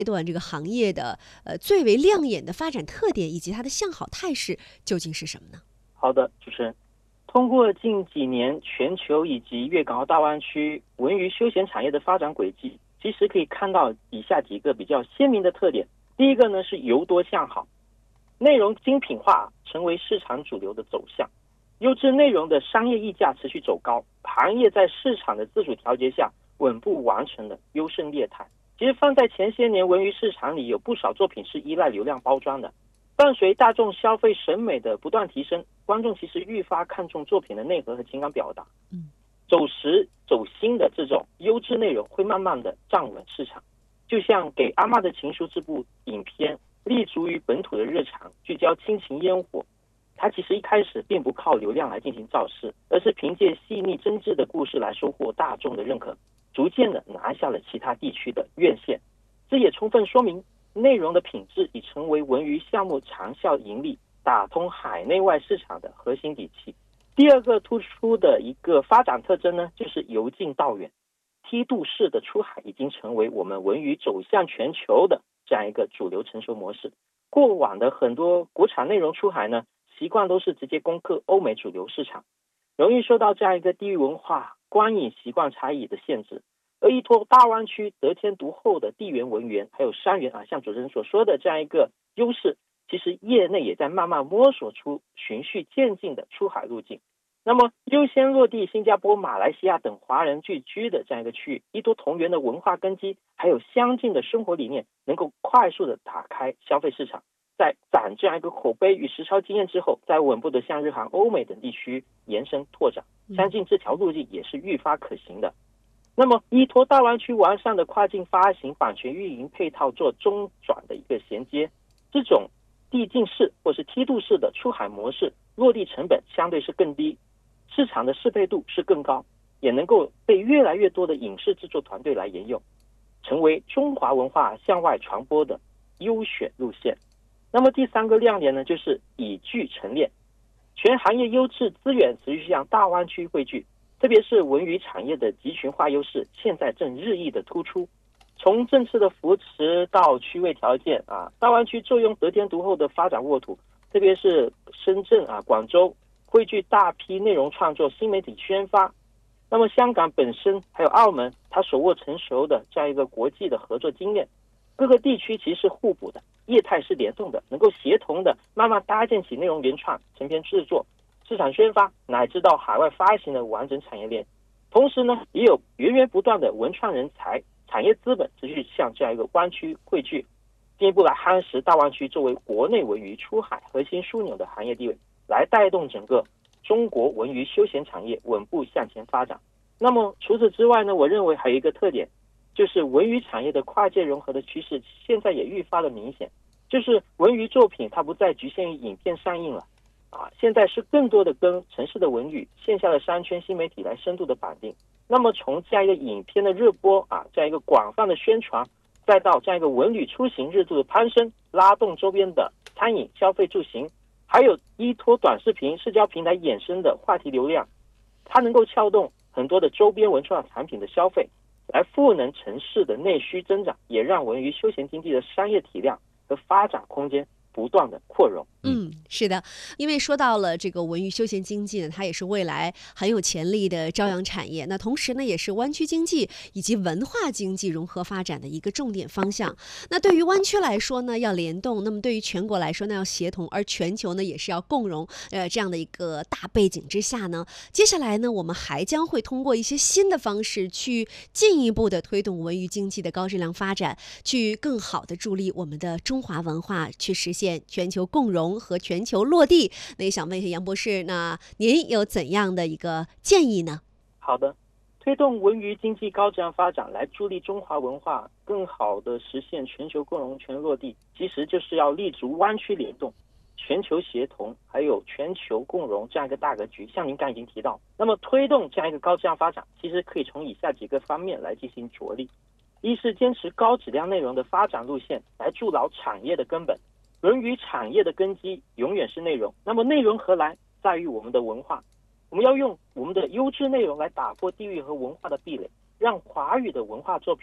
段这个行业的最为亮眼的发展特点以及它的向好态势究竟是什么呢？ 好的，主持人。通过近几年全球以及粤港澳大湾区文娱休闲产业的发展轨迹，其实可以看到以下几个比较鲜明的特点。第一个呢是由多向好，内容精品化成为市场主流的走向，优质内容的商业溢价持续走高，行业在市场的自主调节下稳步完成了优胜劣汰。其实放在前些年文娱市场里，有不少作品是依赖流量包装的，伴随大众消费审美的不断提升，观众其实愈发看重作品的内核和情感表达。走时走心的这种优质内容会慢慢的站稳市场。就像《给阿嬷的情书》这部影片，立足于本土的日常，聚焦亲情烟火。它其实一开始并不靠流量来进行造势，而是凭借细腻真挚的故事来收获大众的认可，逐渐的拿下了其他地区的院线。这也充分说明内容的品质已成为文娱项目长效盈利、打通海内外市场的核心底气。第二个突出的一个发展特征呢，就是由近到远。梯度式的出海已经成为我们文娱走向全球的这样一个主流成熟模式。过往的很多国产内容出海呢，习惯都是直接攻克欧美主流市场，容易受到这样一个地域文化、观影习惯差异的限制。而依托大湾区得天独厚的地缘文缘还有山源像主持人所说的这样一个优势，其实业内也在慢慢摸索出循序渐进的出海路径。那么优先落地新加坡、马来西亚等华人聚居的这样一个区域，依托同源的文化根基还有相近的生活理念，能够快速的打开消费市场。在攒这样一个口碑与实操经验之后，再稳步的向日韩、欧美等地区延伸拓展，相信这条路径也是愈发可行的。那么依托大湾区完善的跨境发行版权运营配套做中转的一个衔接，这种递进式或是梯度式的出海模式，落地成本相对是更低，市场的适配度是更高，也能够被越来越多的影视制作团队来沿用，成为中华文化向外传播的优选路线。那么第三个亮点呢，就是以剧成链，全行业优质资源持续向大湾区汇聚，特别是文娱产业的集群化优势，现在正日益的突出。从政策的扶持到区位条件大湾区坐拥得天独厚的发展沃土，特别是深圳广州汇聚大批内容创作、新媒体宣发。那么香港本身还有澳门，它手握成熟的这样一个国际的合作经验，各个地区其实是互补的，业态是联动的，能够协同的慢慢搭建起内容原创、成片制作、市场宣发乃至到海外发行的完整产业链。同时呢，也有源源不断的文创人才、产业资本持续向这样一个湾区汇聚，进一步来夯实大湾区作为国内文娱出海核心枢纽的行业地位，来带动整个中国文娱休闲产业稳步向前发展。那么除此之外呢，我认为还有一个特点，就是文娱产业的跨界融合的趋势现在也愈发的明显，就是文娱作品它不再局限于影片上映了现在是更多的跟城市的文娱、线下的商圈、新媒体来深度的绑定。那么从这样一个影片的热播这样一个广泛的宣传，再到这样一个文旅出行热度的攀升，拉动周边的餐饮、消费、住行，还有依托短视频、社交平台衍生的话题流量，它能够撬动很多的周边文创产品的消费，来赋能城市的内需增长，也让文娱休闲经济的商业体量和发展空间不断的扩容。 是的，因为说到了这个文娱休闲经济呢，它也是未来很有潜力的朝阳产业。那同时呢，也是湾区经济以及文化经济融合发展的一个重点方向。那对于湾区来说呢，要联动；那么对于全国来说呢，要协同；而全球呢，也是要共融。这样的一个大背景之下呢，接下来呢，我们还将会通过一些新的方式，去进一步的推动文娱经济的高质量发展，去更好的助力我们的中华文化去实现全球共融和全球落地。那也想问一下杨博士，那您有怎样的一个建议呢？ 好的，推动文娱经济高质量发展，来助力中华文化更好的实现全球共融、全落地，其实就是要立足湾区联动、全球协同，还有全球共融这样一个大格局。像您刚才已经提到，那么推动这样一个高质量发展，其实可以从以下几个方面来进行着力。一是坚持高质量内容的发展路线，来筑牢产业的根本。文娱产业的根基永远是内容，那么内容何来？在于我们的文化。我们要用我们的优质内容来打破地域和文化的壁垒，让华语的文化作品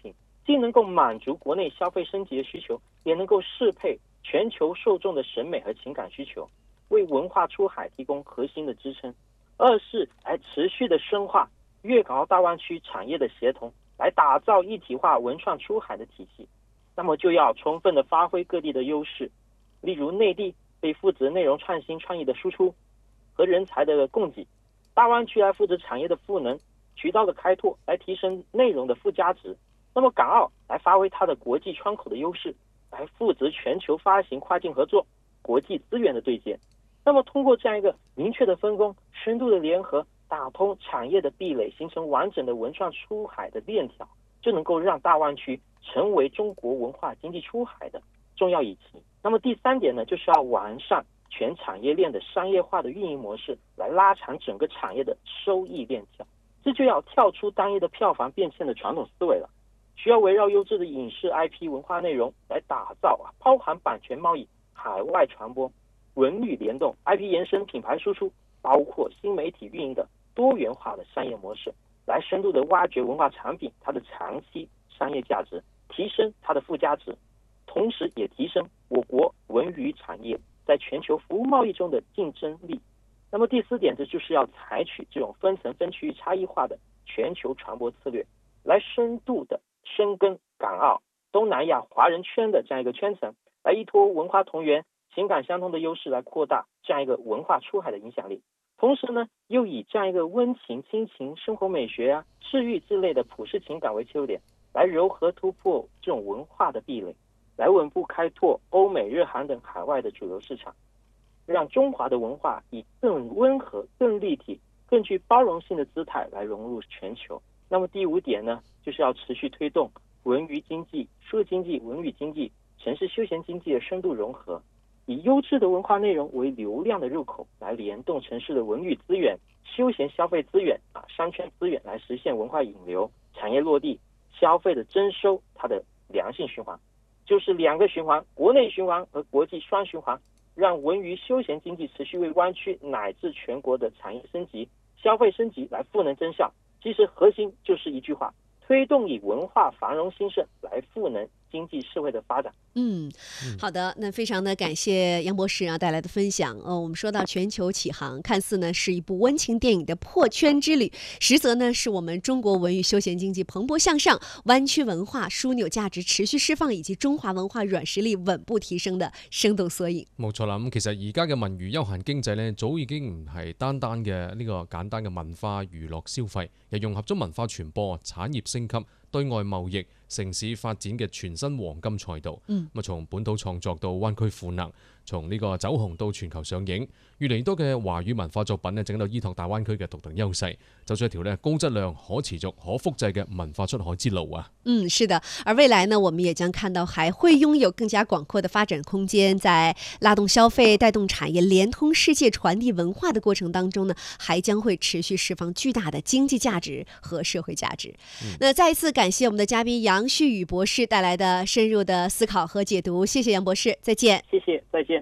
既能够满足国内消费升级的需求，也能够适配全球受众的审美和情感需求，为文化出海提供核心的支撑。二是来持续的深化粤港澳大湾区产业的协同，来打造一体化文创出海的体系。那么就要充分的发挥各地的优势，例如内地可以负责内容创新创意的输出和人才的供给，大湾区来负责产业的赋能、渠道的开拓，来提升内容的附加值。那么港澳来发挥它的国际窗口的优势，来负责全球发行跨境合作、国际资源的对接。那么通过这样一个明确的分工、深度的联合，打通产业的壁垒，形成完整的文创出海的链条，就能够让大湾区成为中国文化经济出海的重要一期。那么第三点呢，就是要完善全产业链的商业化的运营模式，来拉长整个产业的收益链条。这就要跳出单一的票房变现的传统思维了，需要围绕优质的影视 IP 文化内容来打造包含版权贸易、海外传播、文旅联动、IP 延伸、品牌输出，包括新媒体运营的多元化的商业模式，来深度的挖掘文化产品它的长期商业价值，提升它的附加值，同时也提升我国文娱产业在全球服务贸易中的竞争力。那么第四点，这就是要采取这种分层分区域差异化的全球传播策略，来深度的深耕港澳、东南亚华人圈的这样一个圈层，来依托文化同源、情感相通的优势，来扩大这样一个文化出海的影响力。同时呢，又以这样一个温情、亲情、生活美学治愈之类的普世情感为切入点，来糅合突破这种文化的壁垒，来稳步开拓欧美、日韩等海外的主流市场，让中华的文化以更温和、更立体、更具包容性的姿态来融入全球。那么第五点呢，就是要持续推动文娱经济、数字经济、文旅经济、城市休闲经济的深度融合，以优质的文化内容为流量的入口，来联动城市的文旅资源、休闲消费资源、商圈资源，来实现文化引流、产业落地、消费的增收，它的良性循环，就是两个循环，国内循环和国际双循环，让文娱休闲经济持续为湾区乃至全国的产业升级、消费升级来赋能增效。其实核心就是一句话，推动以文化繁荣兴盛来赋能经济社会的发展。 好的，那非常的感谢杨博士带来的分享。我们说到全球启航，看似呢是一部温情电影的破圈之旅，实则呢是我们中国文娱休闲经济蓬勃向上、湾区文化枢紐價值持續釋放以及中華文化軟實力穩步提升的生動縮影。 冇錯啦，咁其實而家嘅文娛休閒經濟呢，早已經唔係單單嘅呢個簡單嘅文化娛樂消費，又融合咗文化傳播、產業升級、對外貿易、城市發展嘅全新黃金賽道。咁從本土創作到灣區賦能，從呢個走紅到全球上映，越嚟越多嘅華語文化作品呢，整到依託大灣區嘅獨特優勢，走出一條呢高質量、可持續、可複製嘅文化出海之路啊！ 是的，而未來呢，我們也將看到還會擁有更加廣闊的發展空間，在拉動消費、帶動產業、連通世界、傳遞文化的過程當中呢，還將會持續釋放巨大的經濟價值和社會價值。那再一次感謝我們的嘉賓楊旭宇博士帶來的深入的思考和解讀，謝謝楊博士，再見。 謝謝，再見。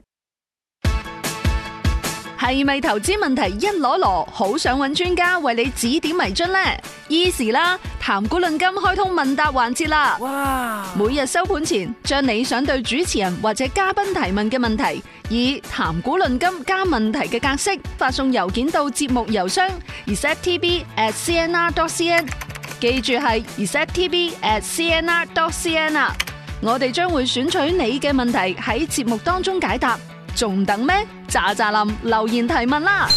係咪投資問題一籮籮，好想揾專家為你指點迷津呢？Easy 啦，談股論金開通問答環節啦！哇！每日收盤前，將你想對主持人或者嘉賓提問嘅問題，以談股論金加問題嘅格式發送郵件到節目郵箱 receptv@cnr.cn， 記住係 receptv@cnr.cn 啊！我哋將會選取你嘅問題喺節目當中解答。仲等咩？喳喳林留言提問啦！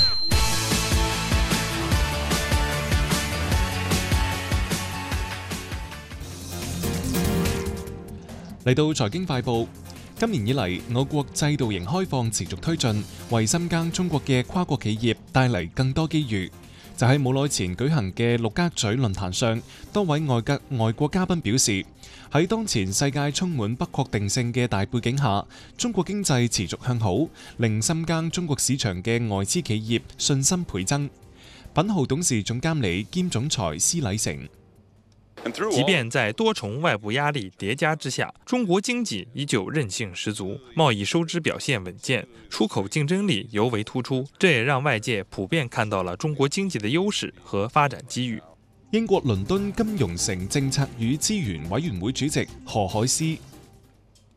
嚟到財經快報，今年以嚟，我國制度型開放持續推進，為深耕中國嘅跨國企業帶嚟更多機遇。就喺冇耐前舉行嘅陸家嘴論壇上，多位外國嘉賓表示，喺當前世界充滿不確定性嘅大背景下，中國經濟持續向好，令深耕中國市場嘅外資企業信心倍增。品號董事總監理兼總裁施禮成。 即便在多重外部壓力疊加之下，中國經濟依舊韌性十足，貿易收支表現穩健，出口競爭力尤為突出，這也讓外界普遍看到了中國經濟的優勢和發展機遇。 英國倫敦金融城政策與資源委員會主席何海斯